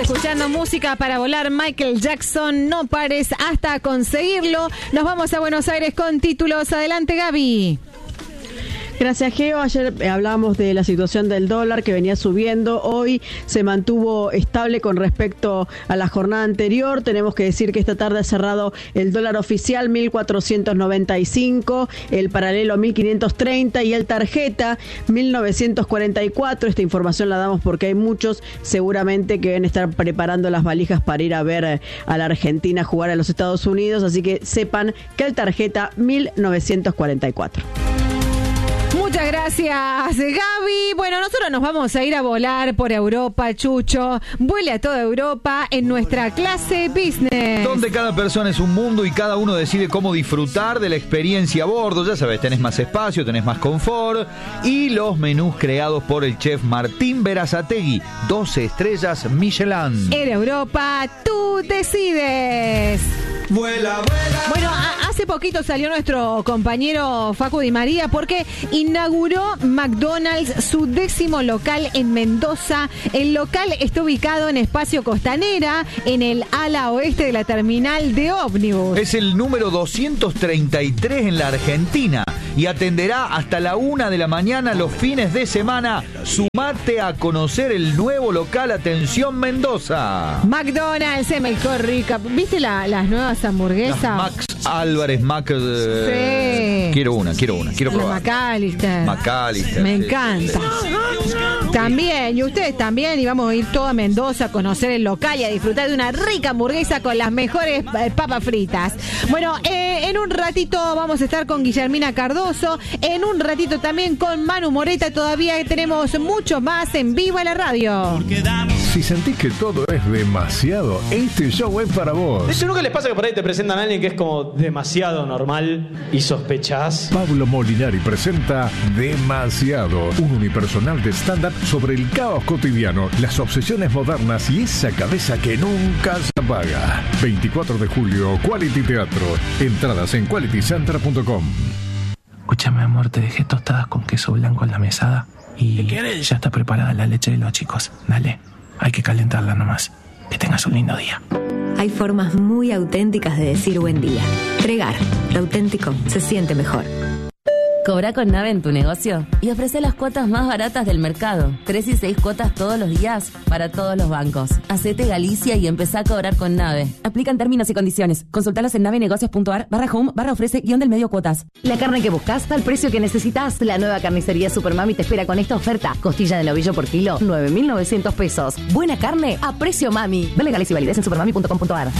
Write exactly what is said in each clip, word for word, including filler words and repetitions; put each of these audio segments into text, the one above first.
escuchando música para volar. Michael Jackson, no pares hasta conseguirlo. Nos vamos a Buenos Aires con títulos. Adelante, Gaby. Gracias, Geo. Ayer hablábamos de la situación del dólar que venía subiendo. Hoy se mantuvo estable con respecto a la jornada anterior. Tenemos que decir que esta tarde ha cerrado el dólar oficial mil cuatrocientos noventa y cinco, el paralelo mil quinientos treinta y el tarjeta mil novecientos cuarenta y cuatro. Esta información la damos porque hay muchos seguramente que deben estar preparando las valijas para ir a ver a la Argentina jugar a los Estados Unidos. Así que sepan que el tarjeta mil novecientos cuarenta y cuatro. Muchas gracias, Gaby. Bueno, nosotros nos vamos a ir a volar por Europa, Chucho. Vuele a toda Europa en nuestra clase business. Donde cada persona es un mundo y cada uno decide cómo disfrutar de la experiencia a bordo. Ya sabes, tenés más espacio, tenés más confort. Y los menús creados por el chef Martín Berazategui. doce estrellas Michelin. En Europa, tú decides. Vuela, vuela. Bueno, a- hace poquito salió nuestro compañero Facu Di María porque inauguró McDonald's su décimo local en Mendoza. El local está ubicado en Espacio Costanera, en el ala oeste de la terminal de ómnibus. Es el número doscientos treinta y tres en la Argentina y atenderá hasta la una de la mañana los fines de semana. Sumate a conocer el nuevo local. Atención, Mendoza. McDonald's es mejor rica. ¿Viste la- las nuevas hamburguesas? Las Max Álvarez, Mac. eh, Sí. Quiero una, quiero una, quiero La probar. McAllister. McAllister, Me sí, encanta. También, y ustedes también, y vamos a ir todos a Mendoza a conocer el local y a disfrutar de una rica hamburguesa con las mejores eh, papas fritas. Bueno, eh, en un ratito vamos a estar con Guillermina Cardoso, en un ratito también con Manu Moreta. Todavía tenemos mucho más en Vivo a la Radio. Si sentís que todo es demasiado, este show es para vos. ¿Eso nunca les pasa que por ahí te presentan a alguien que es como demasiado normal y sospechás? Pablo Molinari presenta Demasiado, un unipersonal de stand-up sobre el caos cotidiano, las obsesiones modernas y esa cabeza que nunca se apaga. veinticuatro de julio, Quality Teatro. Entradas en quality center punto com. Escúchame, amor, te dejé tostadas con queso blanco en la mesada y ya está preparada la leche de los chicos. Dale, hay que calentarla nomás. Que tengas un lindo día. Hay formas muy auténticas de decir buen día. Pregar, lo auténtico se siente mejor. Cobra con Nave en tu negocio y ofrece las cuotas más baratas del mercado. Tres y seis cuotas todos los días para todos los bancos. Hacete Galicia y empezá a cobrar con Nave. Aplican términos y condiciones. Consultalos en navenegocios.ar barra home barra ofrece guión del medio cuotas. La carne que buscas al precio que necesitas. La nueva carnicería Supermami te espera con esta oferta. Costilla de novillo por kilo, nueve mil novecientos pesos. Buena carne a precio mami. Ve legales y validez en supermami punto com punto ar.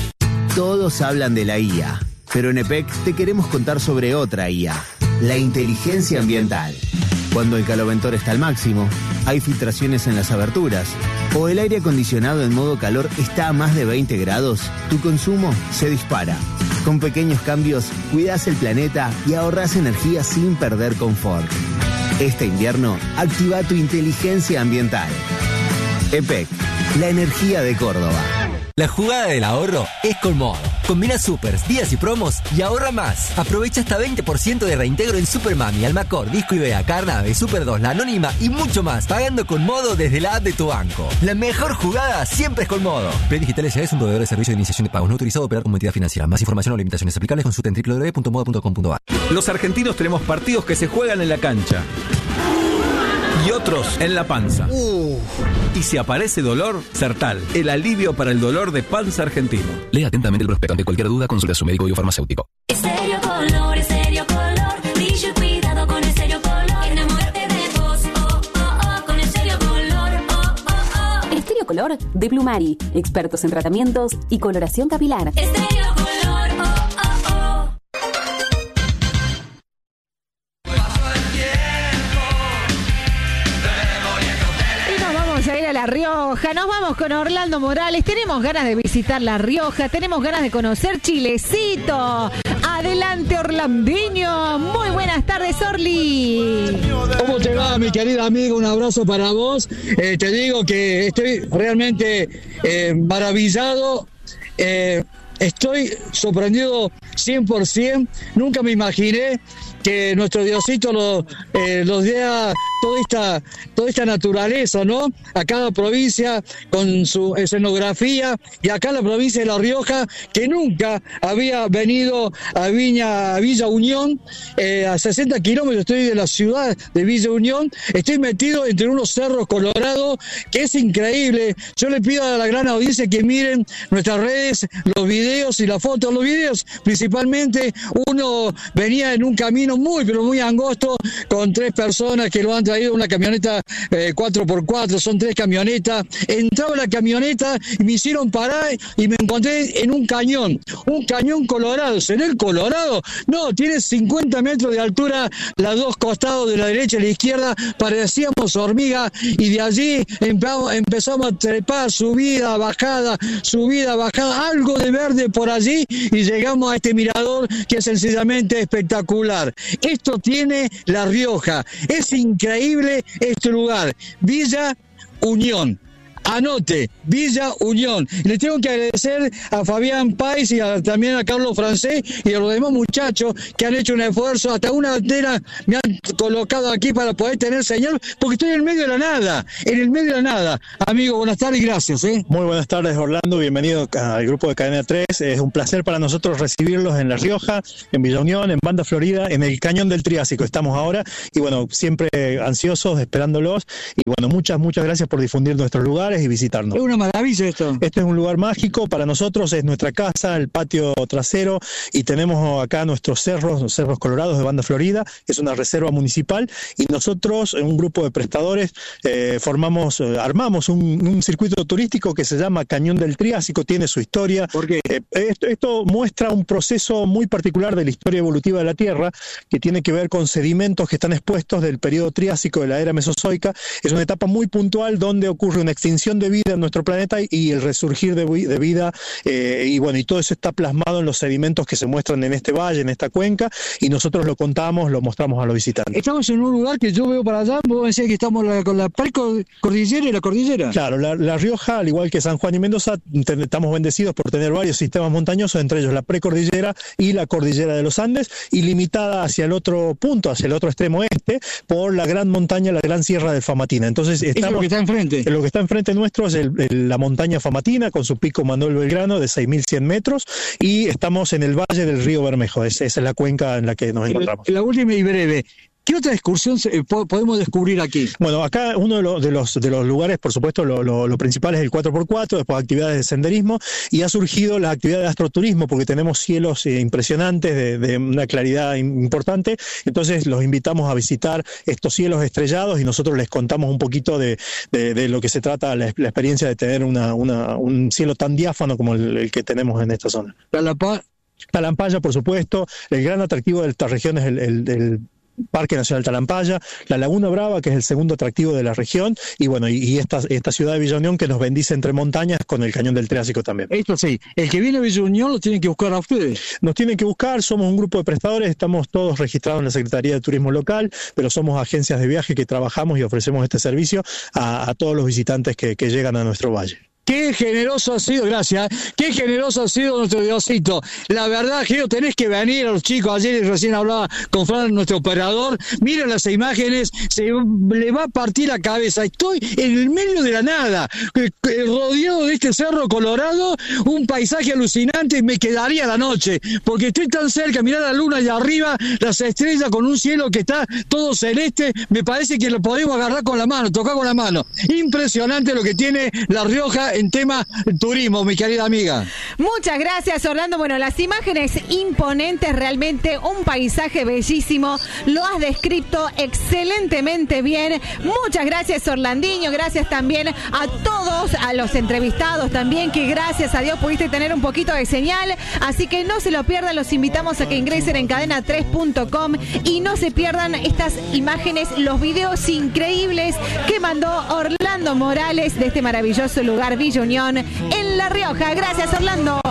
Todos hablan de la I A, pero en E P E C te queremos contar sobre otra I A. La inteligencia ambiental. Cuando el caloventor está al máximo, hay filtraciones en las aberturas, o el aire acondicionado en modo calor está a más de veinte grados, tu consumo se dispara. Con pequeños cambios, cuidas el planeta y ahorras energía sin perder confort. Este invierno, activa tu inteligencia ambiental. E P E C, la energía de Córdoba. La jugada del ahorro es con Modo. Combina supers, días y promos y ahorra más. Aprovecha hasta veinte por ciento de reintegro en Supermami, Almacor, Disco Idea, Carnave, Super dos, La Anónima y mucho más. Pagando con Modo desde la app de tu banco. La mejor jugada siempre es con Modo. Play Digital S A es un proveedor de servicio de iniciación de pagos no autorizado a operar como entidad financiera. Más información o limitaciones aplicables consulta en doble u doble u doble u punto modo punto com punto ar. Los argentinos tenemos partidos que se juegan en la cancha y otros en la panza. Uh. Y si aparece dolor, Sertal, el alivio para el dolor de panza argentino. Lea atentamente el prospecto. Ante cualquier duda, consulte a su médico biofarmacéutico. Estéreo Color, Estéreo Color, brillo y cuidado con Estéreo Color. Enamórate de vos, oh, oh, oh, con Estéreo Color, oh, oh, oh. Estéreo Color de Plumari, expertos en tratamientos y coloración capilar. Estéreo Color, oh, oh, oh. A ir a La Rioja, nos vamos con Orlando Morales. Tenemos ganas de visitar La Rioja, tenemos ganas de conocer Chilecito. Adelante, Orlandiño. Muy buenas tardes, Orly. ¿Cómo te va, mi querido amigo? Un abrazo para vos. Eh, te digo que estoy realmente eh, maravillado. Eh, estoy sorprendido cien por ciento. Nunca me imaginé que nuestro Diosito lo, eh, los diera toda esta, toda esta naturaleza, ¿no? A cada provincia con su escenografía, y acá la provincia de La Rioja, que nunca había venido a Viña, a Villa Unión, eh, a sesenta kilómetros estoy de la ciudad de Villa Unión, estoy metido entre unos cerros colorados, que es increíble. Yo le pido a la gran audiencia que miren nuestras redes, los videos y las fotos, los videos principalmente. Uno venía en un camino muy, pero muy angosto, con tres personas que lo han traído una camioneta eh, cuatro por cuatro, son tres camionetas. Entraba la camioneta y me hicieron parar y me encontré en un cañón, un cañón colorado. ¿Será el Colorado? No, tiene cincuenta metros de altura, los dos costados de la derecha y la izquierda, parecíamos hormigas, y de allí empezamos, empezamos a trepar, subida, bajada, subida, bajada, algo de verde por allí, y llegamos a este mirador que es sencillamente espectacular. Esto tiene La Rioja, es increíble este lugar, Villa Unión. Anote, Villa Unión. Le tengo que agradecer a Fabián Páez y a, también a Carlos Francés y a los demás muchachos que han hecho un esfuerzo. Hasta una antena me han colocado aquí para poder tener señal, porque estoy en el medio de la nada, en el medio de la nada. Amigo, buenas tardes y gracias. ¿eh? Muy buenas tardes, Orlando. Bienvenido al grupo de Cadena tres. Es un placer para nosotros recibirlos en La Rioja, en Villa Unión, en Banda Florida, en el Cañón del Triásico. Estamos ahora y bueno, siempre ansiosos, esperándolos. Y bueno, muchas, muchas gracias por difundir nuestros lugares y visitarnos. Es una maravilla esto. Este es un lugar mágico para nosotros, es nuestra casa, el patio trasero, y tenemos acá nuestros cerros, los cerros colorados de Banda Florida, que es una reserva municipal, y nosotros, un grupo de prestadores, eh, formamos, eh, armamos un, un circuito turístico que se llama Cañón del Triásico, tiene su historia. ¿Por qué? Eh, esto, esto muestra un proceso muy particular de la historia evolutiva de la Tierra, que tiene que ver con sedimentos que están expuestos del periodo Triásico de la era Mesozoica. Es una etapa muy puntual donde ocurre una extinción de vida en nuestro planeta y el resurgir de, de vida, eh, y bueno, y todo eso está plasmado en los sedimentos que se muestran en este valle, en esta cuenca, y nosotros lo contamos, lo mostramos a los visitantes. Estamos en un lugar que yo veo para allá, vos decís que estamos la, con la precordillera y la cordillera. Claro, la, la Rioja, al igual que San Juan y Mendoza, te, estamos bendecidos por tener varios sistemas montañosos, entre ellos la precordillera y la cordillera de los Andes, y limitada hacia el otro punto, hacia el otro extremo este, por la gran montaña, la gran sierra de Famatina. Entonces, estamos, es lo que está enfrente. Lo que está enfrente nuestro es el, el, la montaña Famatina, con su pico Manuel Belgrano de seis mil cien metros, y estamos en el valle del río Bermejo. Esa, esa es la cuenca en la que nos encontramos. La última y breve. ¿Qué otra excursión podemos descubrir aquí? Bueno, acá uno de los, de los, de los lugares, por supuesto, lo, lo, lo principal es el cuatro por cuatro, después actividades de senderismo, y ha surgido la actividad de astroturismo, porque tenemos cielos eh, impresionantes, de, de una claridad importante. Entonces los invitamos a visitar estos cielos estrellados, y nosotros les contamos un poquito de, de, de lo que se trata, la, la experiencia de tener una, una, un cielo tan diáfano como el, el que tenemos en esta zona. Talapa- Talampaya, por supuesto. El gran atractivo de esta región es el, el, el Parque Nacional Talampaya, la Laguna Brava, que es el segundo atractivo de la región, y bueno, y, y esta, esta ciudad de Villa Unión, que nos bendice entre montañas, con el Cañón del Triásico también. Esto sí, el que viene a Villa Unión lo tienen que buscar a ustedes. Nos tienen que buscar, somos un grupo de prestadores, estamos todos registrados en la Secretaría de Turismo Local, pero somos agencias de viaje que trabajamos y ofrecemos este servicio a, a todos los visitantes que, que llegan a nuestro valle. Qué generoso ha sido, gracias, qué generoso ha sido nuestro Diosito. La verdad, Geo, tenés que venir a los chicos. Ayer recién hablaba con Fran, nuestro operador. Miren las imágenes, se le va a partir la cabeza. Estoy en el medio de la nada, rodeado de este cerro colorado, un paisaje alucinante. Me quedaría la noche, porque estoy tan cerca, mirar la luna allá arriba, las estrellas, con un cielo que está todo celeste. Me parece que lo podemos agarrar con la mano, tocar con la mano. Impresionante lo que tiene La Rioja en tema turismo, mi querida amiga. Muchas gracias, Orlando. Bueno, las imágenes imponentes, realmente un paisaje bellísimo. Lo has descrito excelentemente bien. Muchas gracias, Orlandiño. Gracias también a todos, a los entrevistados también, que gracias a Dios pudiste tener un poquito de señal. Así que no se lo pierdan. Los invitamos a que ingresen en cadena tres punto com y no se pierdan estas imágenes, los videos increíbles que mandó Orlando Morales de este maravilloso lugar, Villa Unión, en La Rioja. Gracias, Orlando.